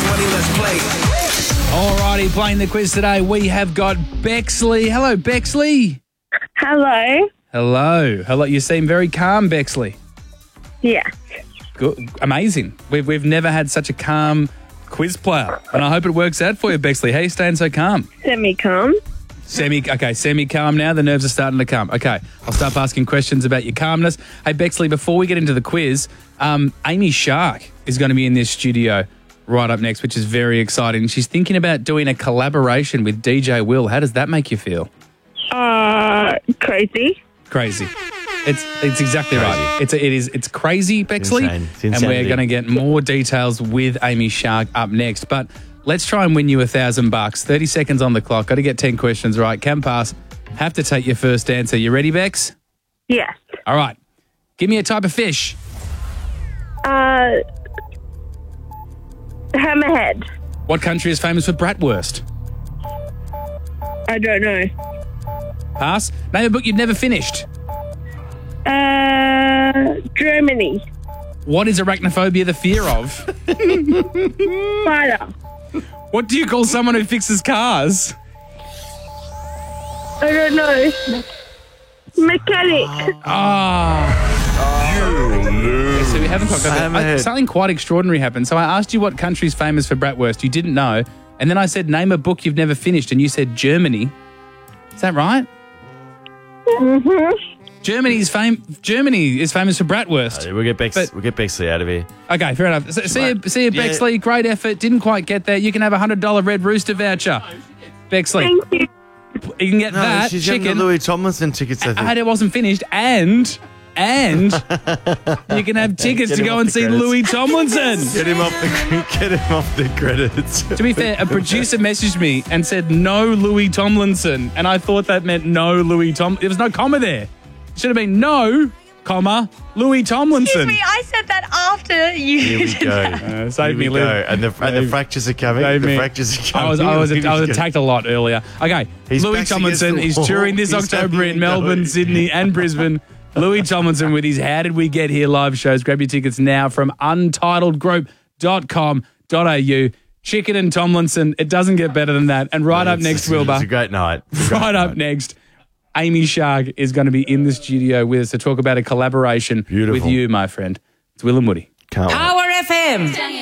money, let's play. Alrighty, playing the quiz today, we have got Bexley. Hello, Bexley. Hello. Hello. You seem very calm, Bexley. Yeah. Good. Amazing. We've never had such a calm quiz player, and I hope it works out for you, Bexley. How are you staying so calm? Semi-calm. Semi-calm now. The nerves are starting to come. Okay, I'll start asking questions about your calmness. Hey, Bexley, before we get into the quiz, Amy Shark is going to be in this studio right up next, which is very exciting. She's thinking about doing a collaboration with DJ Will. How does that make you feel? Crazy. Crazy. It's exactly right. It's crazy, Bexley. It's and insanity. we're going to get more details with Amy Shark up next. But let's try and win you $1,000. 30 seconds on the clock. Got to get 10 questions right. Can pass. Have to take your first answer. You ready, Bex? Yes. All right. Give me a type of fish. Hammerhead. What country is famous for bratwurst? I don't know. Pass. Name a book you've never finished. Germany. What is arachnophobia the fear of? Spider. What do you call someone who fixes cars? I don't know. Mechanic. So we haven't got that. Hammerhead. Something quite extraordinary happened. So I asked you what country is famous for bratwurst. You didn't know. And then I said, name a book you've never finished. And you said Germany. Is that right? Mm-hmm. Germany is famous for bratwurst. We'll get Bexley out of here. Okay, fair enough. See you, Bexley. Great effort. Didn't quite get there. You can have a $100 Red Rooster voucher. Bexley, Thank you. you can get that she's getting the chicken. Louis Tomlinson tickets, I think. It wasn't finished. And you can have tickets Get to him go off and the see credits. Louis Tomlinson. Get him off the credits. To be fair, a producer messaged me and said no Louis Tomlinson, and I thought that meant no Louis Tom. There was no comma there. It should have been no, comma, Louis Tomlinson. Excuse me, I said that after you Here we did go. that. Save me, Here we go. Liv. And the fractures are coming. Save The me. fractures are coming. I was attacked a lot earlier. Okay, He's Louis backs Tomlinson against the is touring wall. this He's October having in a Melbourne, go. Sydney and Brisbane. Louis Tomlinson with his How Did We Get Here live shows. Grab your tickets now from untitledgroup.com.au. Chicken and Tomlinson. It doesn't get better than that. And right up next, Wilbur. It's a great night. Right up next, Amy Shark is going to be in the studio with us to talk about a collaboration Beautiful. with you, my friend. It's Will and Woody. Can't wait. Power FM.